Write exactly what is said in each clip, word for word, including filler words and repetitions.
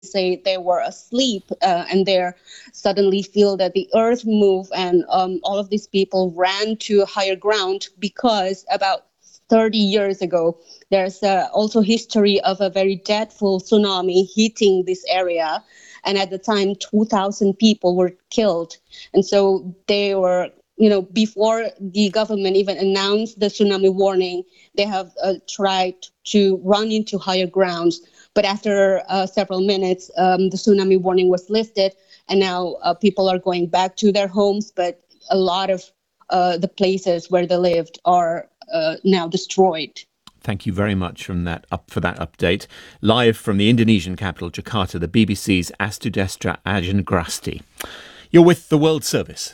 say they were asleep uh, and they suddenly feel that the earth moved, and um, all of these people ran to higher ground because about thirty years ago, there's uh, also history of a very dreadful tsunami hitting this area. And at the time, two thousand people were killed. And so they were, you know, before the government even announced the tsunami warning, they have uh, tried to run into higher grounds. But after uh, several minutes, um, the tsunami warning was lifted, and now uh, people are going back to their homes. But a lot of uh, the places where they lived are uh, now destroyed. Thank you very much from that up for that update. Live from the Indonesian capital, Jakarta, the B B C's Astudestra Ajangrasti. You're with the World Service.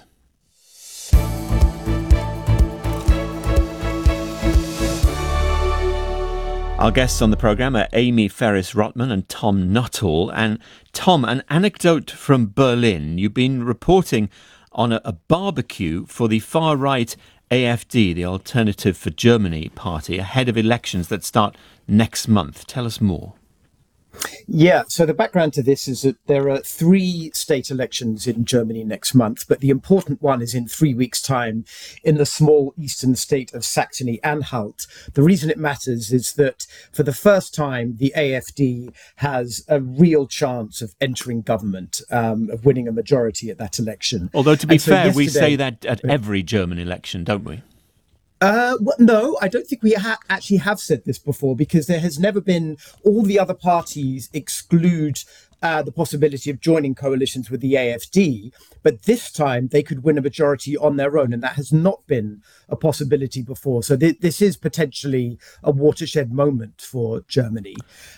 Our guests on the programme are Amy Ferris-Rotman and Tom Nuttall. And Tom, an anecdote from Berlin. You've been reporting on a, a barbecue for the far-right A F D, the Alternative for Germany party, ahead of elections that start next month. Tell us more. Yeah, so the background to this is that there are three state elections in Germany next month, but the important one is in three weeks' time in the small eastern state of Saxony-Anhalt. The reason it matters is that for the first time, the A F D has a real chance of entering government, um, of winning a majority at that election. Although, to be and so fair, we say yesterday- that at every German election, don't we? Uh, well, no, I don't think we ha- actually have said this before, because there has never been, all the other parties exclude uh, the possibility of joining coalitions with the A F D. But this time they could win a majority on their own. And that has not been a possibility before. So th- this is potentially a watershed moment for Germany.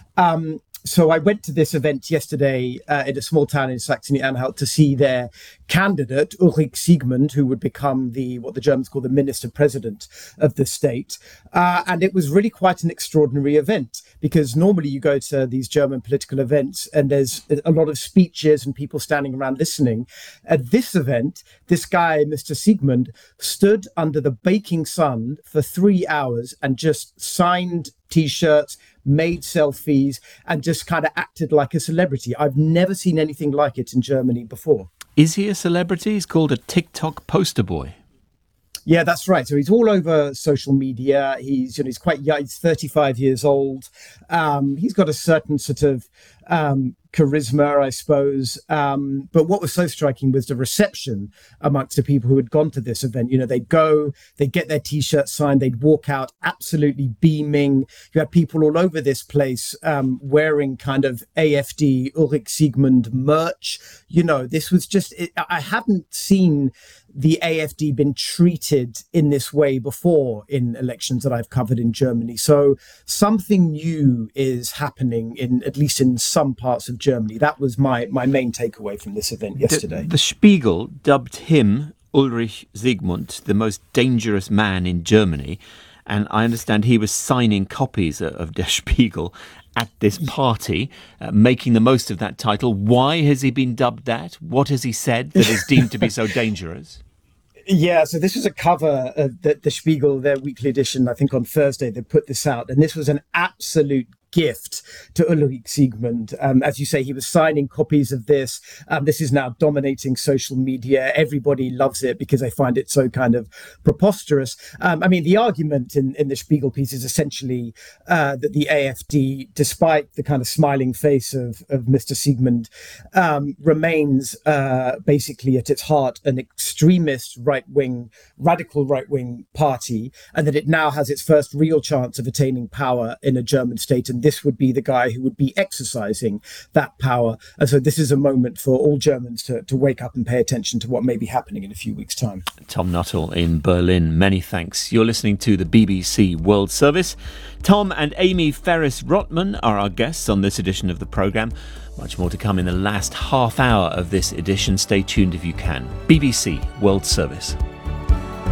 Um, So I went to this event yesterday uh, in a small town in Saxony-Anhalt to see their candidate, Ulrich Siegmund, who would become the what the Germans call the minister-president of the state. Uh, and it was really quite an extraordinary event, because normally you go to these German political events and there's a lot of speeches and people standing around listening. At this event, this guy, Mister Siegmund, stood under the baking sun for three hours and just signed T-shirts, made selfies, and just kind of acted like a celebrity. I've never seen anything like it in Germany before. Is he a celebrity? He's called a TikTok poster boy. Yeah, that's right. So he's all over social media. He's, you know, he's quite young. He's thirty-five years old. Um, he's got a certain sort of um, charisma, I suppose. Um, but what was so striking was the reception amongst the people who had gone to this event. You know, they'd go, they'd get their T-shirts signed, they'd walk out absolutely beaming. You had people all over this place um, wearing kind of A F D, Ulrich Siegmund merch. You know, this was just, it, I hadn't seen the A F D been treated in this way before in elections that I've covered in Germany. So something new is happening in, at least in some parts of Germany. That was my, my main takeaway from this event yesterday. The, the Spiegel dubbed him, Ulrich Siegmund, the most dangerous man in Germany. And I understand he was signing copies of Der Spiegel at this party, uh, making the most of that title. Why has he been dubbed that? What has he said that is deemed to be so dangerous? Yeah, so this was a cover of the, the Spiegel, their weekly edition. I think on Thursday they put this out, and this was an absolute gift to Ulrich Siegmund. Um, as you say, he was signing copies of this. Um, this is now dominating social media. Everybody loves it because they find it so kind of preposterous. Um, I mean, the argument in, in the Spiegel piece is essentially uh, that the A F D, despite the kind of smiling face of, of Mister Siegmund, um, remains uh, basically at its heart an extremist right-wing, radical right-wing party, and that it now has its first real chance of attaining power in a German state. And this would be the guy who would be exercising that power. And so this is a moment for all Germans to, to wake up and pay attention to what may be happening in a few weeks' time. Tom Nuttall in Berlin, many thanks. You're listening to the B B C World Service. Tom and Amy Ferris-Rotman are our guests on this edition of the programme. Much more to come in the last half hour of this edition. Stay tuned if you can. B B C World Service.